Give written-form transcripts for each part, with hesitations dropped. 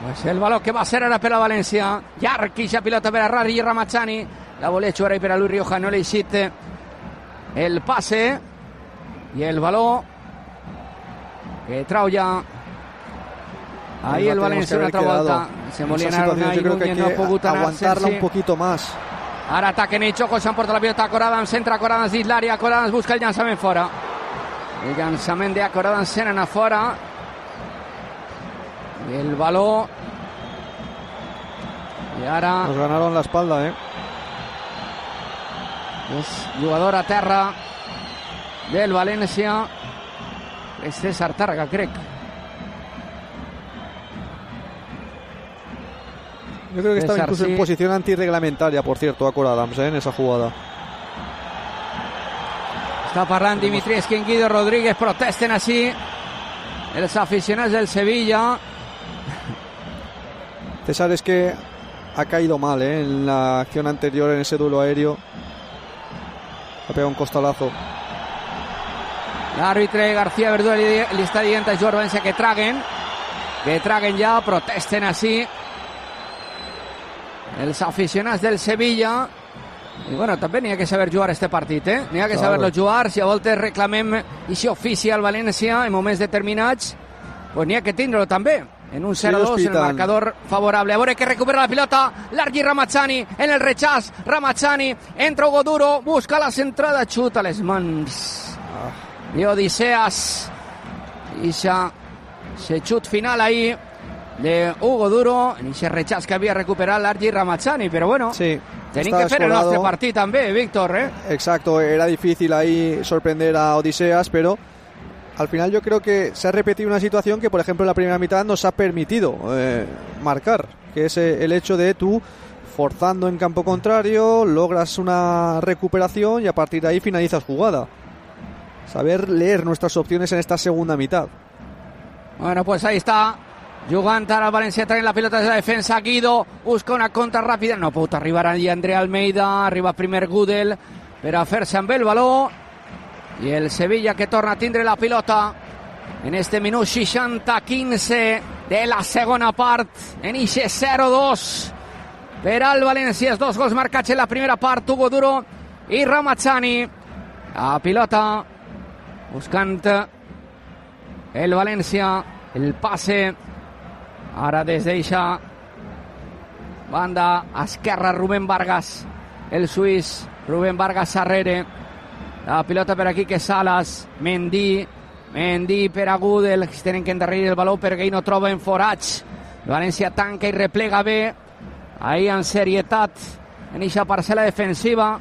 Pues el balón que va a ser ara per a València. Llarguixa pilota per a Rari Ramazzani. La volia jugar ahí per a Luis Rioja, no le hiciste el pase. Y el balón que trau ja ahí el València una altra volta. Se Molina yo creo que hay que aguantarla un poquito más. Ara ataquen ells, Choco, s'emporta la pilota a Coradams, centra Coradams dins l'àrea, Coradams busca el llançament fora. El llançament de Coradams se n'anà fora. El balón. Y ahora nos ganaron la espalda, es jugador a terra del València. És César Tàrrega, crec. Yo creo que estaba César, incluso sí, en posición antirreglamentaria, por cierto, a Coradams, en esa jugada. Està parlant Dimitrievski en Guido Rodríguez. Protesten així els aficionats del Sevilla. César es que ha caído mal en la acción anterior, en ese duelo aéreo. Ha pegado un costalazo. L'àrbitre García Verdú li està dient a Joan València que traguen ja, protesten així els aficionats del Sevilla. I bueno, també n'hi ha que saber jugar este partit, n'hi ha que saber-lo jugar. Si a voltes reclamem i si oficia el València en moments determinats, pues n'hi ha que tindre-lo també en un 0-2, en el marcador favorable. A veure que recupera la pilota Largi Ramazzani en el rechaç. Ramazzani, entra Hugo Duro, busca la centrada, xuta les mans i Odiseas. I ese xut final ahí de Hugo Duro en ese rechaç que havia recuperat Largi Ramazzani, però bueno, sí, tenim que fer el nostre partit també, Víctor, Exacto, era difícil ahí sorprender a Odiseas, pero al final yo creo que se ha repetido una situación que, por ejemplo, en la primera mitad nos ha permitido marcar, que es el hecho de tú, forzando en campo contrario, logras una recuperación y a partir de ahí finalizas jugada. Saber leer nuestras opciones en esta segunda mitad. Bueno, pues ahí está, jugant ara el València, traient la pilota de la defensa. Guido busca una contra ràpida, no pot arribar allí André Almeida, arriba primer Gudel per a fer-se amb el baló. I el Sevilla que torna a tindre la pilota en este minut 60-15 de la segona part, en ixe 0-2 per al València. Els dos gols marcats en la primera part, Hugo Duro i Ramazzani. La pilota buscant el València, el passe ara des d'eixa banda esquerra, Rubén Vargas, el suís Rubén Vargas darrere. La pilota per aquí que Salas, Mendy per a Gudel, que tenen que endarrerir el baló perquè ell no troba en forats. València tanca i replega bé ahí en serietat en eixa parcel·la defensiva,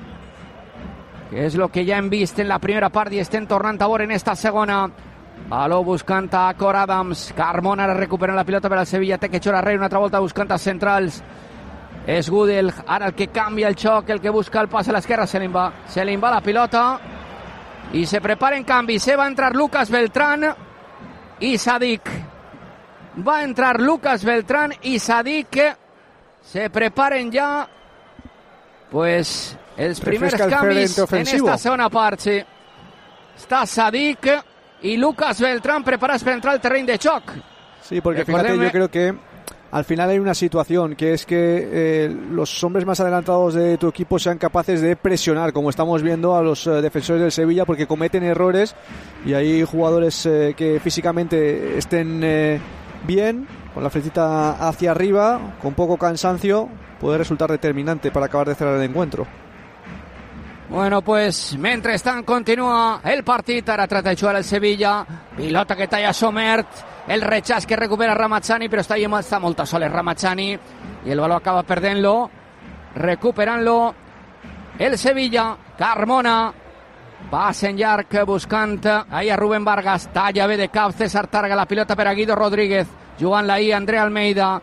que és el que ja hem vist en la primera part i estem tornant a veure en esta segona. Baló buscant a Coradams, Carmona ara recuperant la pilota per al Sevilla, té que jugar arrere una altra volta buscant a centrals. És Gudel, ara el que canvia el xoc, el que busca el pas a l'esquerra, se li va la pilota i se prepara en canvi. Se va entrar Lucas Beltrán i Sadik. Va entrar Lucas Beltrán i Sadik. Se preparen ja pues els primers canvis en esta segona part. Sí. Està Sadik y Lucas Beltrán preparados para entrar al terreno de choc. Sí, porque fíjate, yo creo que al final hay una situación que es que los hombres más adelantados de tu equipo sean capaces de presionar, como estamos viendo a los defensores del Sevilla, porque cometen errores y hay jugadores que físicamente estén bien, con la flechita hacia arriba, con poco cansancio, puede resultar determinante para acabar de cerrar el encuentro. Bueno, pues mentrestant continua el partit. Ara trata de jugar el Sevilla, pilota que talla Somert, el rechaç que recupera Ramazzani, però està molt a soles Ramazzani i el baló acaba perdent-lo, recuperant-lo el Sevilla. Carmona passa en llarg buscant ahí a Rubén Vargas, talla bé de cap César Tàrrega, la pilota per a Guido Rodríguez, jugant-la ahí André Almeida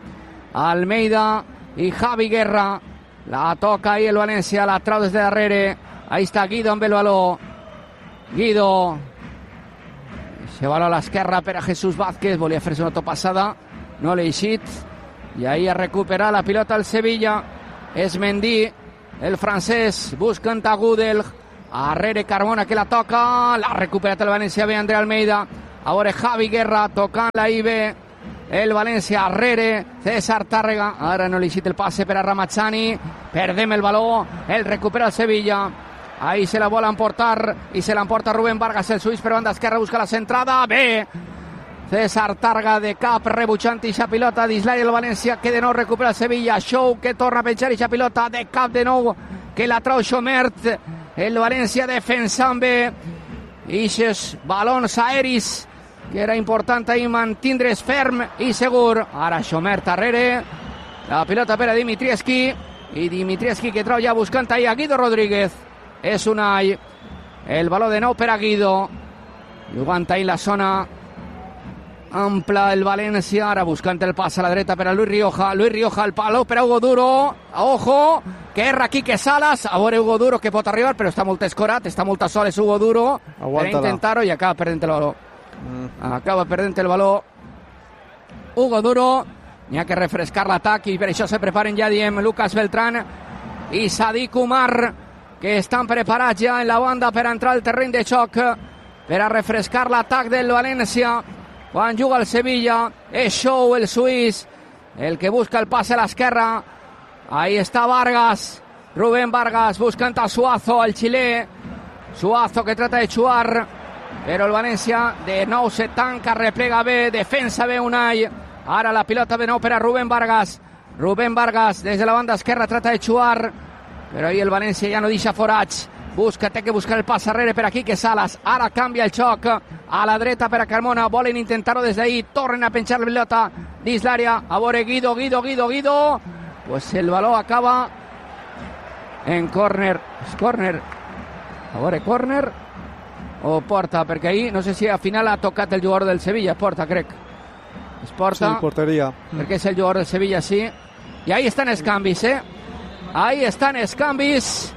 i Javi Guerra, la toca ahí el València, la trau des de darrere. Ahí està Guido amb el baló. Guido. Se baló a l'esquerra per a Jesús Vázquez. Volia fer-se una topassada. No l'ha eixit. I ahí a recuperar la pilota al Sevilla. És Mendy, el francès, buscant a Gudel. Arrere Carmona que la toca. L'ha recuperat el València bé André Almeida. A veure Javi Guerra tocant-la ahí bé. el València, Arrere, César Tàrrega, ara no li cita el passe per a Ramazzani, perdem el baló, el recupera el Sevilla, ahí se la vol emportar i se l'emporta Rubén Vargas, el suís per banda esquerra, busca la centrada, bé, César Tàrrega de cap, rebutjant ixa pilota d'Islari el València, que de nou recupera el Sevilla, Show que torna a penjar ixa pilota de cap de nou, que la trau Xomert, el València defensant bé ixes balons aeris, que era important ahir mantindre's ferm i segur. Ara Xomert darrere, la pilota per a Dimitrievski, i Dimitrievski que trau ja buscant ahir a Guido Rodríguez, és Unai, el baló de nou per a Guido, jugant ahir la zona ampla el València, ara buscant el pas a la dreta per a Luis Rioja, el palo per a Hugo Duro, ojo, que erra Quique Salas, a veure Hugo Duro que pot arribar, però està molt escorat, està molt a soles Hugo Duro, per intentar-ho i acaba perdent el baló. Acaba perdent el baló Hugo Duro, n'hi ha que refrescar l'atac i per això se preparen, ja diem, Lucas Beltrán i Sadik Umar, que estan preparats ja en la banda per entrar al terreny de xoc, per a refrescar l'atac del València. Quan juga el Sevilla, és Show, el suís, el que busca el passe a l'esquerra. Ahí està Vargas, Rubén Vargas buscant a Suazo, el xilè. Suazo que trata de xuar, però el València de nou se tanca, replega bé, defensa bé Unai. Ara la pilota de nou per a Rubén Vargas. Rubén Vargas des de la banda esquerra trata de xuar, però ahí el València ja no deixa forats. Té que buscar el pas darrere per a Quique Salas. Ara canvia el xoc a la dreta per a Carmona. Volen intentar-ho des d'ahí. Tornen a penjar la pilota dins l'àrea. A veure Guido. Pues el baló acaba en córner. És córner. A veure, córner o porta, perquè ahir no sé si al final ha tocat el jugador del Sevilla. Porta, crec. És porta. Sí, porteria. Perquè és el jugador del Sevilla, sí. I ahí estan els canvis, Ahí estan els canvis.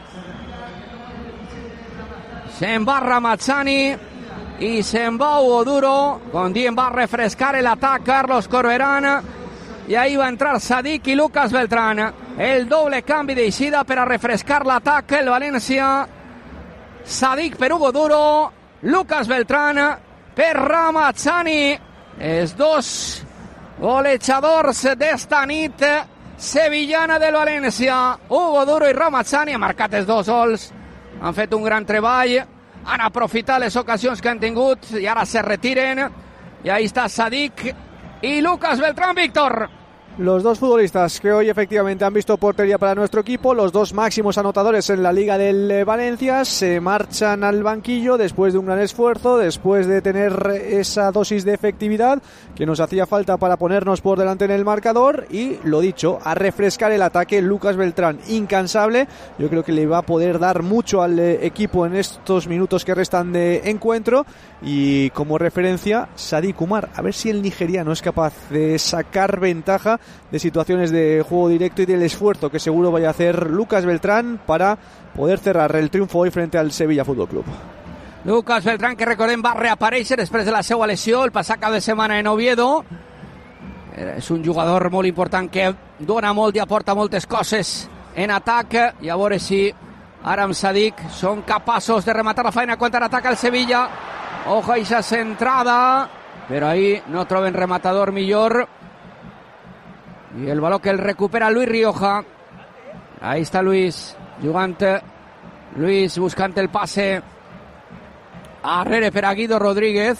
Se'n va Ramazzani i se'n va Hugo Duro. Com diem, va refrescar l'atac Carlos Corberán. I ahí va entrar Sadik i Lucas Beltrán. El doble canvi d'eixida per a refrescar l'atac el València. Sadik per Hugo Duro, Lucas Beltrán per Ramazzani. Els dos golejadors d'esta nit sevillana del València. Hugo Duro i Ramazzani han marcat els dos gols. Han fet un gran treball, han aprofitat les ocasions que han tingut i ara se retiren. Y ahí está Sadik y Lucas Beltrán, Víctor. Los dos futbolistas que hoy efectivamente han visto portería para nuestro equipo, los dos máximos anotadores en la Liga del Valencia, se marchan al banquillo después de un gran esfuerzo, después de tener esa dosis de efectividad que nos hacía falta para ponernos por delante en el marcador. Y lo dicho, a refrescar el ataque. Lucas Beltrán, incansable, yo creo que le va a poder dar mucho al equipo en estos minutos que restan de encuentro. Y como referencia, Sadik Umar, a ver si el nigeriano es capaz de sacar ventaja de situaciones de juego directo y del esfuerzo que seguro vaya a hacer Lucas Beltrán para poder cerrar el triunfo hoy frente al Sevilla Fútbol Club. Lucas Beltrán, que recordem va reaparèixer després de la seva lesió el passat cap de setmana en Oviedo. És un jugador molt important que dona molt i aporta moltes coses en atac, i a veure si ara amb Sadik són capaços de rematar la feina quan ataca el Sevilla. Ojo a esa centrada, però ahí no troben rematador millor. Y el balón que el recupera Luis Rioja. Ahí está Luis jugant. Luis buscant el pase arrere per a Guido Rodríguez.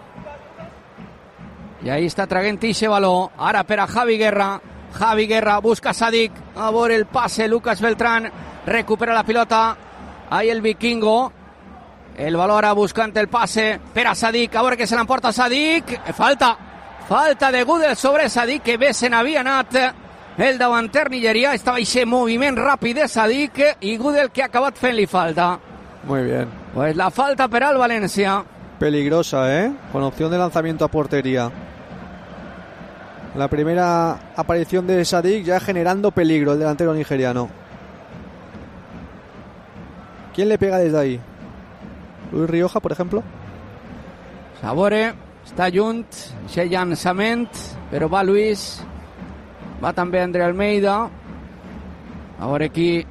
Y ahí está traguent ixe baló. Ara per a Javi Guerra. Javi Guerra busca a Sadik. A veure el pase. Lucas Beltrán recupera la pilota. Ahí el vikingo. El balón ara buscant el pase per a Sadik. A veure que se l'emporta Sadik. Falta de Gudel sobre Sadik, que bé se n'havia anat el davanter nigerià. Estava aquest moviment ràpid de Sadik i Gudel que ha acabat fent-li falta. Muy bien. Pues la falta per al València. Peligrosa, con opción de lanzamiento a portería. La primera aparición de Sadik ya generando peligro, el delantero nigeriano. ¿Quién le pega desde ahí? Luis Rioja, por ejemplo. Sabore. Està junt, aquest llançament, però va Luis, va també André Almeida. A veure qui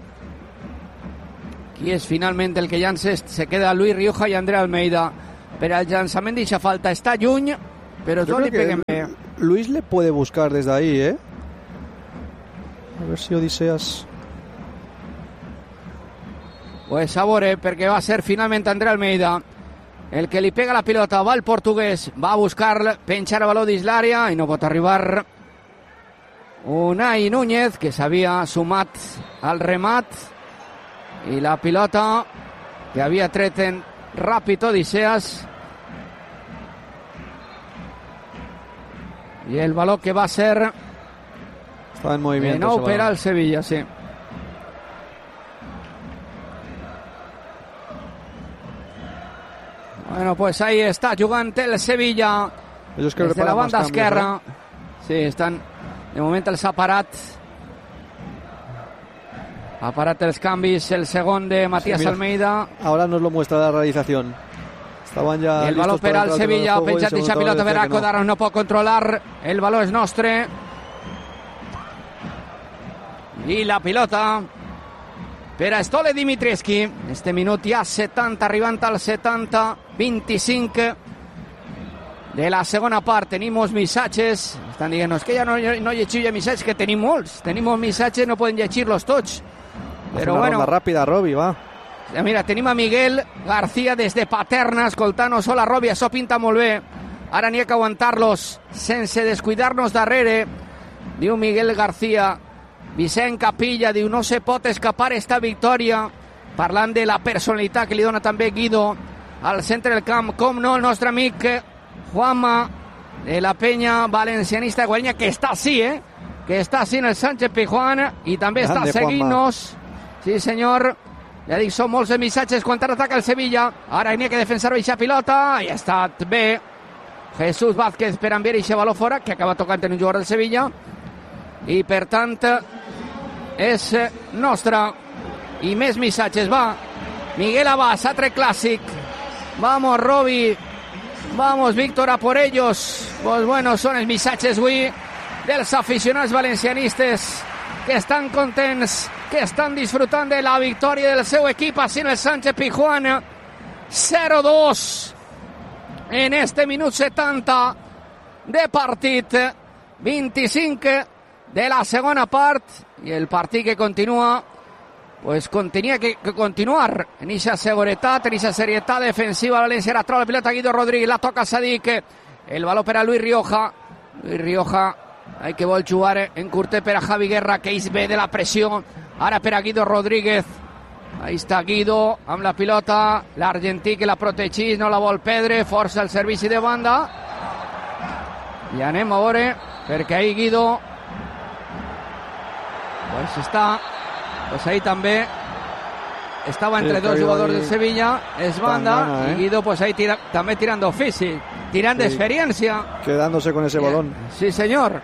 és finalment el que llança. Se queda Luis Rioja i André Almeida. Per al llançament d'aquesta falta està lluny, però no li peguen bé. Luis le puede buscar desde ahí, ¿eh? A ver si Odiseas... Pues sabore, perquè va ser finalment André Almeida el que li pega la pilota. Va el portuguès, va a buscar penjar el baló dins l'àrea i no pot arribar. Unai Núñez, que s'havia sumat al remat, i la pilota que havia tret en ràpid Odiseas, i el baló que va ser estava en moviment de nou per al Sevilla, sí. Bueno, pues ahí está jugant el Sevilla des de la banda esquerra. Sí, estan de moment els ha parat els canvis, el segon de Matías Almeida. Ahora nos lo muestra la realización. Estaban ya el baló per al Sevilla, penjat dicha pilota per Acodarros, no pot controlar, el baló és nostre i la pilota per a Stole Dimitrievski. Este minut ja 70, arribant al 70, 25 de la segona part. Tenim molts missatges, estan dient-nos que ja no llegiu ja missatges, que tenim molts missatges, no poden llegir-los tots, però bueno, ronda ràpida, Robi, va. Mira, tenim a Miguel García des de Paterna escoltant-nos. Hola, Robi, això pinta molt bé, ara n'hi ha que aguantar-los sense descuidar-nos darrere, diu Miguel García. Vicent Capilla diu no se pot escapar esta victòria, parlant de la personalitat que li dona també Guido al centre del camp, com no, el nostre amic Juanma de la penya valencianista de Guadalnya, que està així, que està així en el Sánchez Pizjuán i també està seguint-nos. Sí, senyor, ja dic, són molts missatges quan ataca el Sevilla. Ara n'hi ha que defensar aquesta pilota, i ha estat bé Jesús Vázquez per enviar aquest baló fora, que acaba tocant en un jugador del Sevilla, i per tant és nostra. I més missatges, va. Miguel Abas, altre clàssic. Vamos, Robi. Vamos, Víctor, a por ellos. Pues bueno, són els missatges avui dels aficionats valencianistes que estan contents, que estan disfrutant de la victòria del seu equip així en el Sánchez Pizjuán. 0-2 en este minut 70 de partit. 25 de la segona part, i el partit que continua, pues tenia que continuar en aquesta seguretat, en aquesta serietat defensiva. València la troba la pilota Guido Rodríguez, la toca Sadik, el baló per a Luis Rioja. Luis Rioja, que vol jugar en curtet per a Javi Guerra, que és bé de la pressió, ara per a Guido Rodríguez. Ahí està Guido amb la pilota, l'argentí que la protegís, no la vol perdre, força el servici de banda, i anem a veure, perquè ahí Guido pues està, pues ahí també estava entre dos jugadors del Sevilla, es banda, y Guido pues ahí també tirando físic, tirando experiencia, quedándose con ese balón. Sí, señor.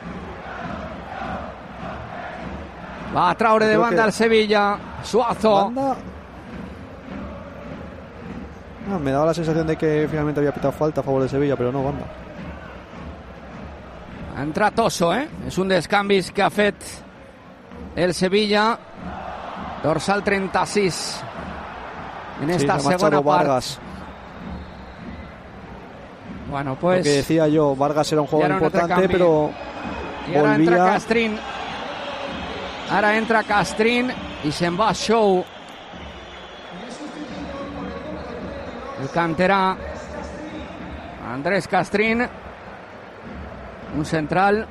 Va a traure de banda al Sevilla, Suazo. Me daba la sensación de que finalmente había pitado falta a favor de Sevilla, pero no, banda. Ha entrat Tosso, és un dels canvis que ha fet el Sevilla, dorsal 36 en esta segona part. Vargas. Bueno, pues lo que decía yo, Vargas era un jugador importante, pero i ara entra Castrín. Ara entra Castrín i se'n va Show, el canterà Andrés Castrín, un central,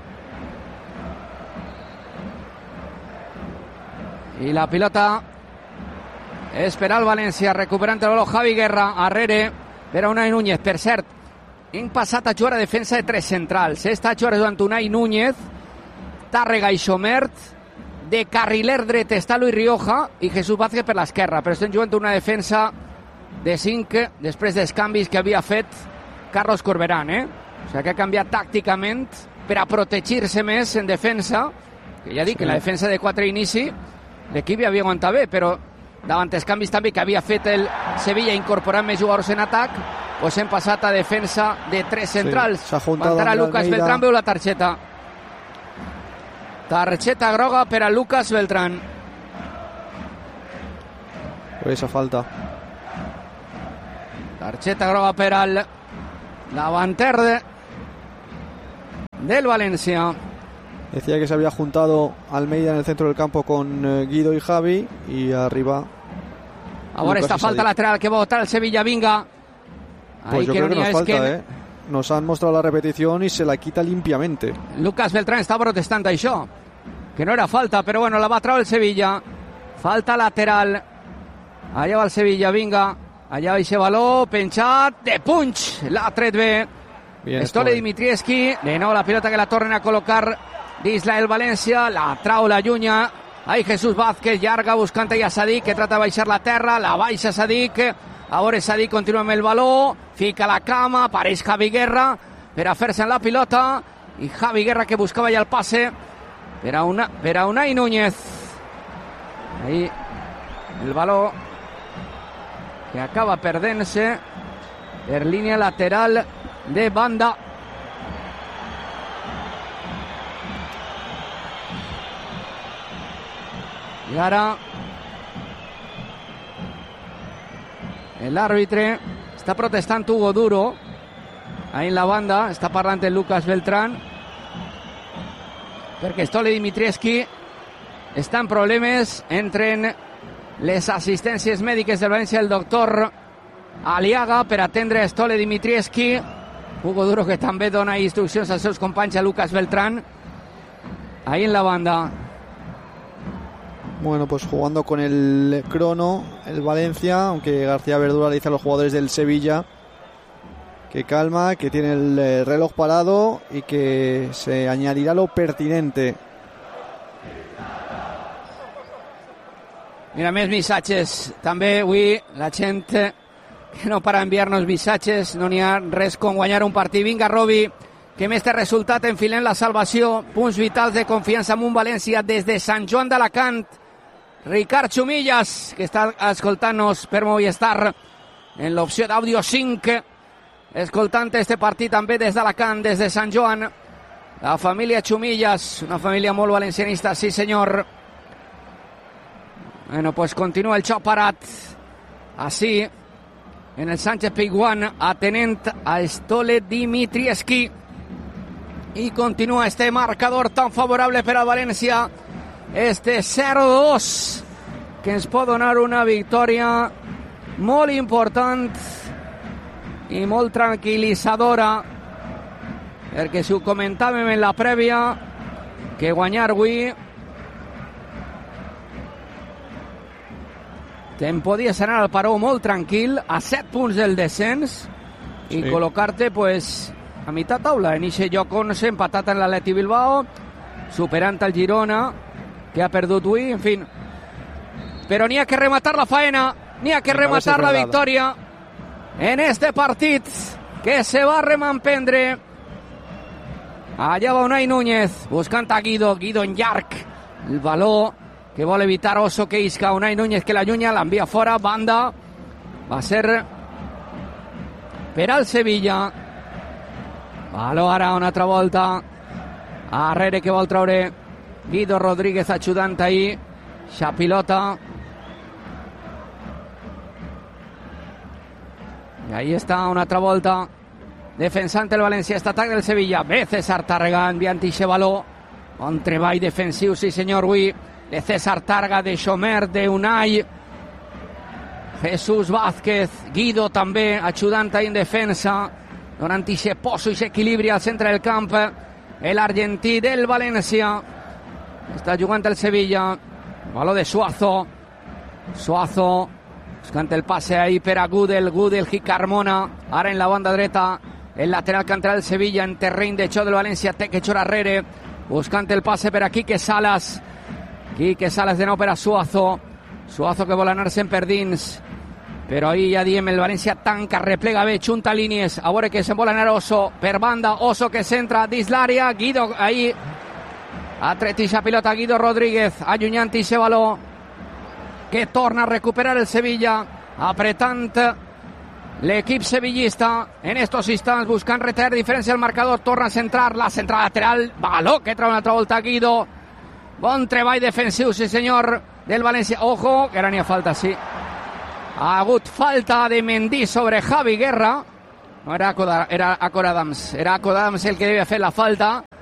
i la pilota és per al València, recuperant el baló Javi Guerra, arrere per a Unai Núñez. Per cert, hem passat a jugar a defensa de tres centrals, està jugant Unai Núñez, Tàrrega i Xomert, de carriler dret està Luis Rioja i Jesús Vázquez per l'esquerra, però estem jugant una defensa de 5 després dels canvis que havia fet Carlos Corberán, o sigui que ha canviat tàcticament per a protegir-se més en defensa, que ja dic, en la defensa de 4 inici l'equip ja havia aguantat bé, però davant els canvis també que havia fet el Sevilla incorporant més jugadors en atac, doncs hem passat a defensa de 3 centrals. Mandar a Lucas Beltrán, veu la targeta. Targeta groga per a Lucas Beltrán. Esa falta. Targeta groga per al davanter del Valencia. Decía que se había juntado Almeida en el centro del campo con Guido y Javi, y arriba ahora esta falta lateral que va a botar el Sevilla. Vinga. Pues yo creo que nos falta, Nos han mostrado la repetición y se la quita limpiamente. Lucas Beltrán está protestando això, que no era falta, però bueno, la va treure el Sevilla. Falta lateral. Allà va el Sevilla, vinga. Allà va aquest baló, penjat, de punch. L'ha tret bé. Stole Dimitrievski. De nou la pilota que la tornen a col·locar d'Isla el València. La trau, la llunya. Ahí Jesús Vázquez, llarga, buscant a Sadik, que trata de baixar la terra. La baixa Sadik. Ara Sadik continua amb el baló. Fica la cama, apareix Javi Guerra per a fer-se en la pilota. I Javi Guerra que buscava ja el passe per a Unai Núñez. Ahí el baló que acaba perdent-se per línia lateral de banda. I ara l'àrbitre està protestant, Hugo Duro, ahí en la banda, està parlant el Lucas Beltrán, perquè Stole Dimitrievski està en problemes. Entren les assistències mèdiques del València, el doctor Aliaga, per atendre Stole Dimitrievski. Hugo Duro que també dona instruccions als seus companys, a Lucas Beltrán, ahí en la banda. Bueno, pues jugando con el crono el Valencia, aunque García Verdura le dice a los jugadores del Sevilla que calma, que tiene el reloj parado y que se añadirá lo pertinente. Mira, més missatges també avui, la gent que no para enviar-nos missatges. No n'hi ha res com guanyar un partit. Vinga, Robi, que amb este resultat enfilem la salvació, punts vitals de confiança amb un València des de Sant Joan d'Alacant. Ricard Chumillas, que està escoltant-nos per Movistar en l'opció d'àudio 5, escoltant este partit també des d'Alacant, des de Sant Joan. La família Chumillas, una família molt valencianista, sí senyor. Bueno, pues continua el xoc parat així en el Sánchez Pizjuán, atenent a Stole Dimitrievski, i continua este marcador tan favorable per al València, este 0-2, que ens pot donar una victòria molt important i molt tranquil·litzadora, perquè si ho comentàvem en la prèvia, que guanyar avui te'n podies anar al Paró molt tranquil, a 7 punts del descens, i col·locar-te pues a mitjà taula, en aquest lloc on s'ha empatat en l'Atleti Bilbao, superant el Girona, que ha perdut avui, en fi. Però n'hi ha que rematar la faena, n'hi ha que rematar la victòria en este partit que se va remampendre. Allà va Unai Núñez buscant a Guido en llarg, el baló que vol evitar Oso que isca. Unai Núñez que l'allunya, l'envia fora, banda, va ser per al Sevilla. Baló ara una altra volta, arrere que vol treure Guido Rodríguez ajudant ahí, xa pilota. I ahí està una altra volta, defensant el València, este atac del Sevilla. Bé, César Tàrrega enviant ixe baló, bon treball defensiu, sí senyor, avui, de César Tàrrega, de Xomer, de Unai, Jesús Vázquez, Guido també ajudant ahí en defensa, donant ixe poso, ixe equilibri al centre del camp, l'argentí del València. Està jugant el Sevilla, baló de Suazo, buscant el passe ahí per a Gudel i Carmona, ara en la banda dreta, el lateral que entra el Sevilla en terreny de xoc del València, té que xor arrere, buscant el passe per a Quique Salas de nou per a Suazo que vol anar-se'n per dins, però ahí ja diem, el València tanca, replega bé, junta línies, a veure que se'n vol anar Oso, per banda, Oso que centra dins l'àrea, Guido ahí, ha tret ixa pilota Guido Rodríguez, allunyant ixe baló, que torna a recuperar el Sevilla, apretant l'equip sevillista en estos instants, buscant retallar diferència al marcador, torna a centrar, la centrada lateral, baló que trau una altra volta Guido, bon treball defensiu, sí senyor, del València. Ojo, que ara n'hi ha falta, sí. Ha hagut falta de Mendy sobre Javi Guerra. No era Acor Adams. Era Acor Adams el que devia fer la falta.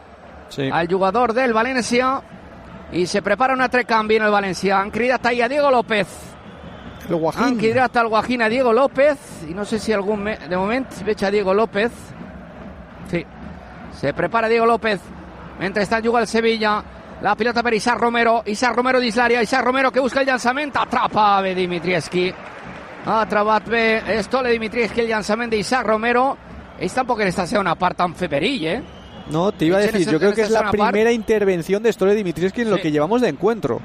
al jugador del València i se prepara un altre canvi en el València. Han cridat ahir a Diego López. Han cridat al Guajín a Diego López i no sé si algun... De moment veig a Diego López. Sí, se prepara Diego López. Mentrestant juga el Sevilla. La pilota per Isaac Romero. Isaac Romero dins l'àrea. Isaac Romero que busca el llançament. Atrapa bé Dimitrievski. Ha atrapat bé Stole Dimitrievski el llançament d'Isaac Romero. Ells tampoc en esta segona part tan fer perill, No, te iba a decir, yo creo que es la primera intervención de Stole Dimitrievski en lo que llevamos de encuentro.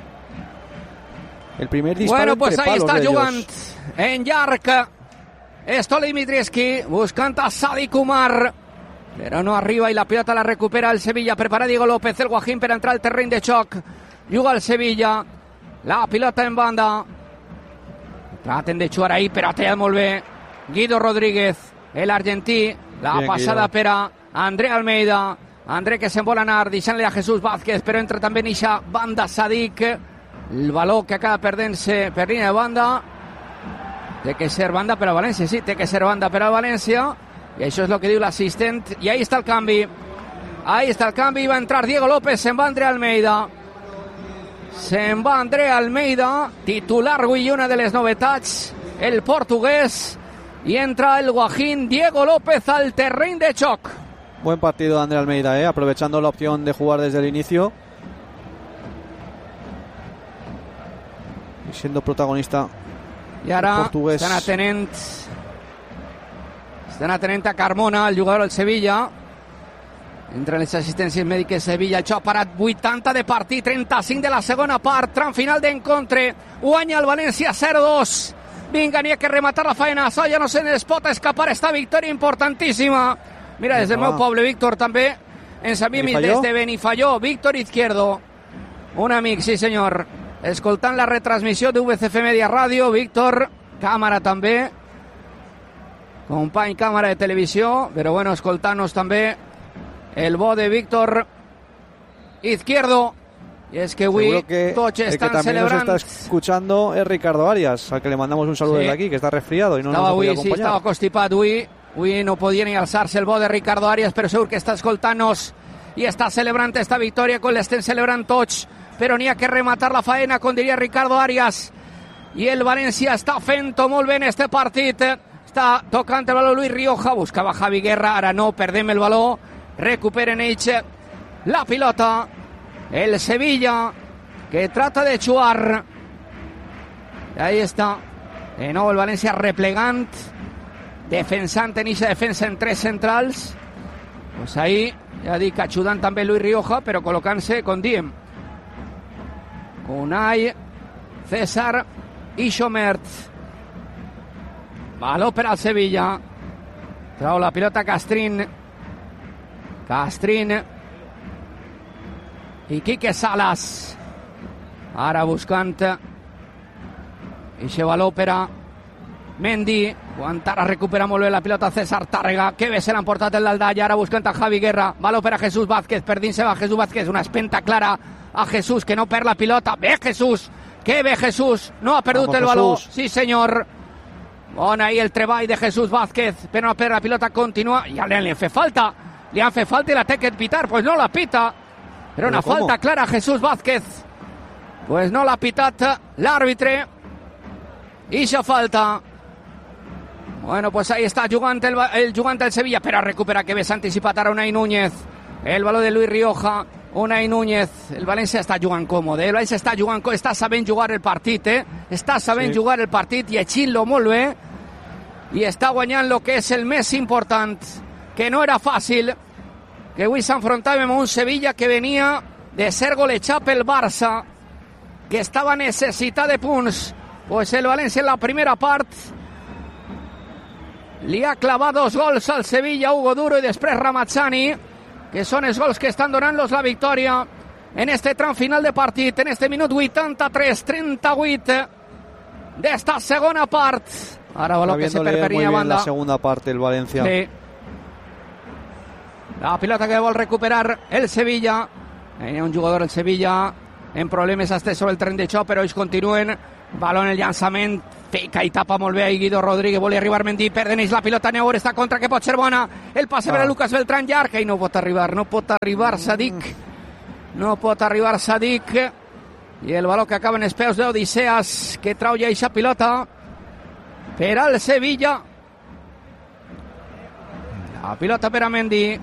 El primer disparo pues entre ahí palos está de jugant en llarg Stole Dimitrievski buscant a Sadik Umar, però no arriba i la pilota la recupera el Sevilla. Prepara Diego López, el Guajín per entrar al terreny de xoc. Juga el Sevilla, la pilota en banda. Traten de jugar ahí, però ha tallat molt bé Guido Rodríguez, el argentí. La passada per a André Almeida. André que se'n vol anar, deixant-li a Jesús Vázquez, però entra també en eixa banda Sadik. El valor que acaba perdent-se per línia de banda. Té que ser banda per al València, sí, té que ser banda per al València. I això és el que diu l'assistent. I ahí està el canvi. Ahí està el canvi. Va entrar Diego López, se'n va André Almeida. Se'n va André Almeida, titular avui, una de les novetats, el portuguès. Y entra el Guajín Diego López al terreny de xoc. Buen partido de André Almeida, aprovechando la opción de jugar desde el inicio y siendo protagonista. I ara portuguès. estan atenent a Carmona, el jugador del Sevilla. Entre les assistències mèdiques Sevilla, el xoc parat, 80 de partit, 35 de la segona part, tram final d'encontre, guanya el València 0-2. Vinga, n'hi ha que rematar la faena, ja no se ens pot escapar esta victòria importantíssima. Mira, des del meu poble, Víctor, també ens enviem des de Benifalló, Víctor Izquierdo, un amic, sí senyor, escoltant la retransmissió de VCF Media Ràdio. Víctor, càmera també, company càmera de televisió, però bueno, escoltant-nos també el bo de Víctor Izquierdo. Y es que avui tots estan celebrant. El que también nos está escuchando es Ricardo Arias, al que le mandamos un saludo desde aquí, que está resfriado y no nos ha podido acompañar. Sí, estava constipat avui no podia ni alçar-se el bo de Ricardo Arias, però segur que està escoltant-nos i està celebrant esta victòria com l'estem celebrant tots, però n'hi ha que rematar la faena, com diria Ricardo Arias, i el València està fent-ho molt bé en este partit. Està tocant el baló Luis Rioja, buscava Javi Guerra, ara no, perdem el baló, recuperen ells la pilota. El Sevilla que trata de jugar. Y ahí está. De nou el València replegant, defensant en eixa defensa en tres centrals. Pues ahí, ja dic, ajudant també Luis Rioja, però col·locant-se, com diem, Unai, César i Xomert. Baló per al Sevilla. Trau la pilota Castrín i Quique Salas. Ara buscant eixe baló per a Mendy. Ara recupera molt bé la pilota César Tàrrega, que bé se l'han portat el d'Aldalla. Ara buscant a Javi Guerra, baló per a Jesús Vázquez, perdint-se va Jesús Vázquez, una espenta clara a Jesús, que no perd la pilota. Bé Jesús, que bé Jesús, no ha perdut el baló, sí senyor. Bon ahí el treball de Jesús Vázquez, però no perd la pilota, continua, ja li han fet falta i la té que pitar, pues no la pita. Era una falta clara a Jesús Vázquez. Pues no l'ha pitat l'àrbitre. Ixa falta. Bueno, pues ahí està jugant el jugant del Sevilla, però recupera, que bé s'ha anticipat ara Unai Núñez. El baló de Luis Rioja. Unai Núñez. El València està jugant còmode. El València està sabent jugar el partit, Està sabent jugar el partit, llegint-lo molt bé. I està guanyant el que és el més important, que no era fàcil, que avui s'enfrontàvem amb un Sevilla que venia de ser golejat pel Barça, que estava necessitat de punts. Pues el València en la primera part li ha clavat 2 gols al Sevilla, Hugo Duro i després Ramazzani, que són els gols que estan donant-los la victòria en este tram final de partit, en este minut 83-38 d'esta segona part. Ara baló que se perd per línia banda. La segunda parte el València. Sí. La pilota que vol recuperar el Sevilla. Hi ha un jugador del Sevilla en problemes, està sobre el terreny de xoc, però ells continuen. Baló en el llançament fica i tapa molt bé ahí Guido Rodríguez, volia arribar Mendy, perdeneix la pilota, Neuer està contra, que pot ser bona, el passe per a Lucas Beltrán llarg, i no pot arribar Sadik, i el baló que acaba en els peus d'Odiseas, que trau ja eixa pilota per al Sevilla. La pilota per a Mendy,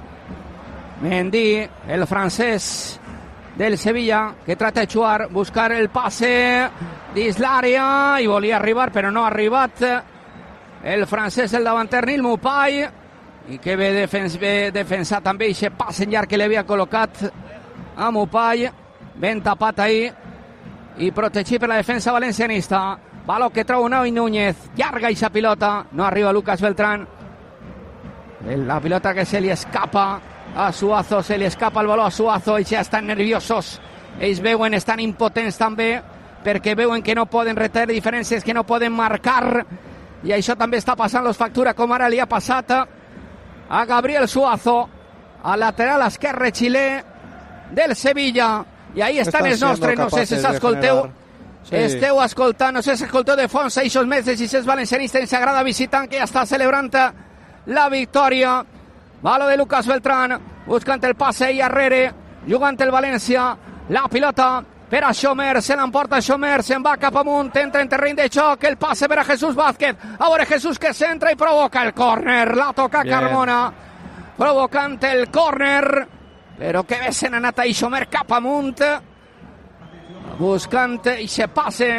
el francès del Sevilla, que trata de jugar, buscar el passe dins l'àrea, i volia arribar però no ha arribat el francès, el davanter Nil Mupay, i que ve defensar també aquest passe llarg que li havia col·locat a Mupay, ben tapat ahí i protegit per la defensa valencianista. Baló que trau Unai Núñez, llarga aquesta pilota, no arriba Lucas Beltrán, la pilota que se li escapa a Suazo, se li escapa el baló a Suazo, ells ja estan nerviosos, ells veuen, estan impotents també, perquè veuen que no poden retallar diferències, que no poden marcar, i això també està passant los factura, com ara li ha passat a Gabriel Suazo, al lateral esquerre xilè del Sevilla, i ahí estan els nostres, no sé si s'escolteu, esteu escoltant, no sé si escolteu de fons eixos meses i els valencianistes en Sagrada visitant, que ja està celebrant la victòria. Baló de Lucas Beltrán, buscant el passe i arrere, jugant el València, la pilota per a Schomer, se l'emporta Schomer, se'n va cap amunt, entra en terreny de xoc, el passe per a Jesús Vázquez, a veure Jesús que centra i provoca el córner, la toca Carmona, provocant el córner, però que bé se n'ha anat ahí Schomer cap amunt, buscant i se passe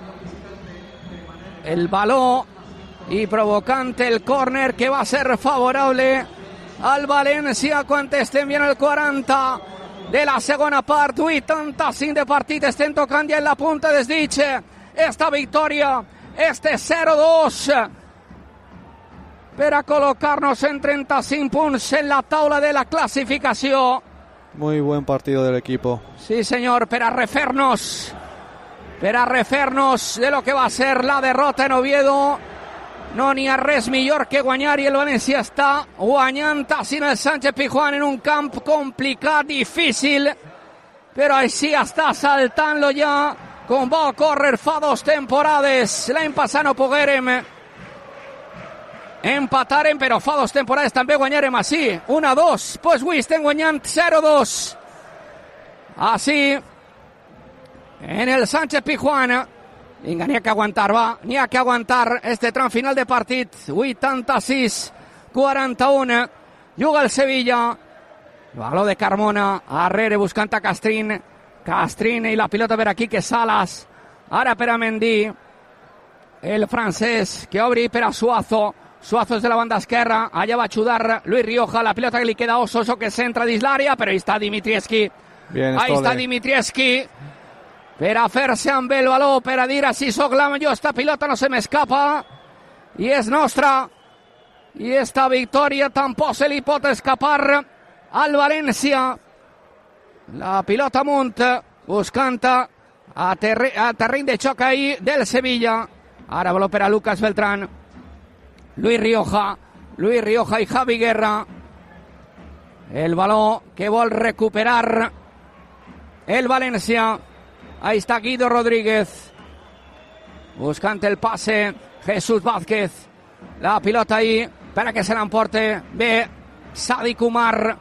el baló i provocant el córner que va ser favorable al València quan estem bien el 40 de la segona part, 85 de partit, estem tocant ja en la punta des ditxe esta victòria, este 0-2 per a col·locar-nos en 35 punts en la taula de la clasificació. Muy buen partido del equipo. Sí, senyor, per a refer-nos de lo que va ser la derrota en Oviedo. No n'hi ha res millor que guanyar, i el València està guanyant així en el Sánchez Pizjuán en un camp complicat, difícil, però així està saltant-lo ja, com va ocórrer fa 2 temporades. L'any passat no poguérem empatarem, però fa 2 temporades també guanyarem així, 1-2, pues avui estem guanyant 0-2. Així, en el Sánchez Pizjuán. Vinga, n'hi ha que aguantar, va. N'hi ha que aguantar este tram final de partit. 86-41. Juga el Sevilla. Baló de Carmona. Arrere buscant a Castrín. Castrín i la pilota per aquí, que Salas. Ara per a Mendy. El francès que obri per a Suazo. Suazo és de la banda esquerra. Allà va ajudar Luis Rioja. La pilota que li queda a Oso, que centra dins l'àrea, però ahí està Dimitrievski. Ahí està Dimitrievski. Per a fer-se amb el baló, per a dir així soc la millor, esta pilota no se m'escapa, i és nostra, i esta victòria tampoc se li pot escapar al València. La pilota amunt, buscant a terreny de xoc ahí del Sevilla. Ara baló per a Lucas Beltrán, Luis Rioja i Javi Guerra. El baló que vol recuperar el València. Ahí está Guido Rodríguez, buscant el passe, Jesús Vázquez, la pilota ahí, para que se l'emporte bé Sadik Umar,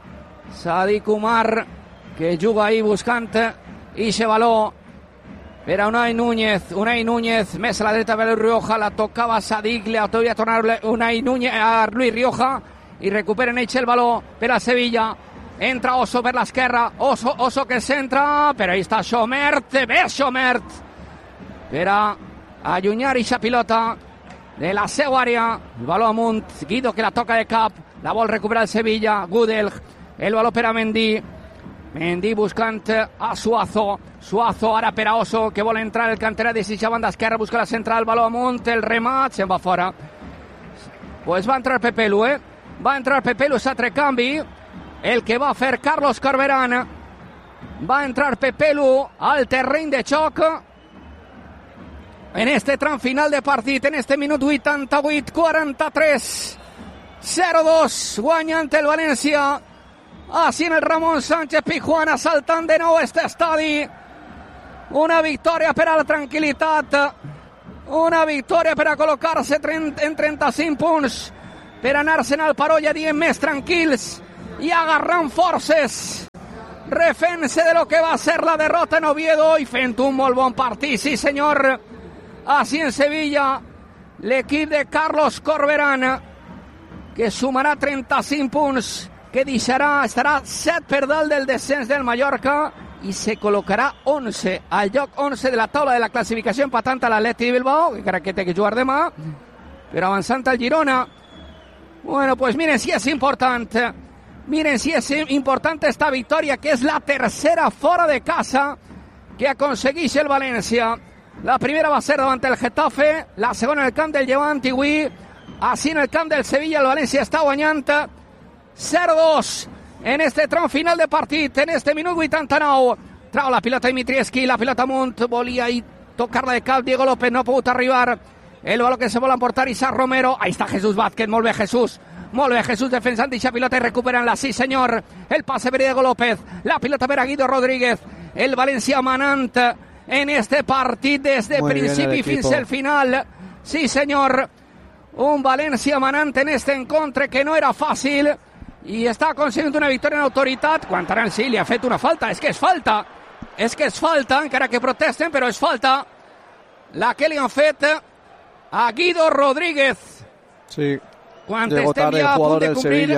que juga ahí buscant ixe baló per a Unai Núñez, més a la dreta per Luis Rioja, la tocava Sadik, li hauria tornat Unai Núñez a Luis Rioja, i recuperen ells el baló per a Sevilla. Entra Oso per l'esquerra, Oso que centra, però ahí està Schomert, bé Schomert, per a allunyar aquesta pilota de la seva àrea. El baló amunt, Guido que la toca de cap, la vol recuperar el Sevilla, Gudel, el baló per a Mendy buscant a Suazo, ara per a Oso, que vol entrar el canterà de la banda esquerra, busca la central, el baló amunt, el remat, se'n va fora. Pues va entrar Pepelu, s'altre canvi, el que va fer Carlos Corberán. Va entrar Pepelu al terreny de xoc en este tram final de partit, en este minut 88-43, 0-2, guanyant el València així en el Ramon Sánchez Pizjuán, assaltant de nou este estadi. Una victòria per a la tranquil·litat, Una victòria per a col·locar-se en 35 punts, per anar-se'n al Parolla dient més tranquils i agarrant forces, refent-se de lo que va ser la derrota en Oviedo i fent un molt bon partit, sí senyor. Així en Sevilla, l'equip de Carlos Corberán, que sumarà 35 punts, que estarà 7 per dalt del descens del Mallorca i se col·locarà 11, al lloc 11 de la taula de la classificació, empatant a l'Atleti de Bilbao, que crec que té que jugar demà, però avançant al Girona. Bueno, pues miren si és important. Miren si és important esta victòria, que és la tercera fora de casa que aconsegueix el València. La primera va ser davant el Getafe, la segona en el camp del Llevant, i avui, així en el camp del Sevilla, el València està guanyant 0-2 en este tram final de partit, en este minut 89. Trau la pilota Dimitrievski, la pilota amunt, volia tocar-la de cap, Diego López no ha pogut arribar. El baló que se vol emportar Isaac Romero. Ahí está Jesús Vázquez, molt bé Jesús. Molt bé Jesús defensant eixa pilota i recuperant-la, sí senyor. El passe per Diego López, la pilota per a Guido Rodríguez. El València manant en este partit des de principi fins al final. Sí senyor. Un València manant en este encontre que no era fàcil i està aconseguint una victòria en autoritat. Quan Aran sí li ha fet una falta, és que és falta, encara que protesten, però és falta la que li han fet a Guido Rodríguez. Sí, quan estem ja a punt de complir,